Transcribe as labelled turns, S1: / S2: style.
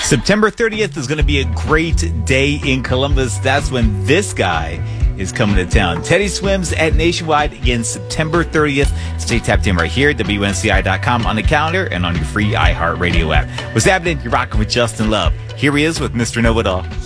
S1: September 30th is going to be a great day in Columbus. That's when this guy is coming to town. Teddy Swims at Nationwide again September 30th. Stay tapped in right here at WNCI.com on the calendar and on your free iHeartRadio app. What's happening? You're rocking with Justin Love. Here he is with Mr. Know-It-All.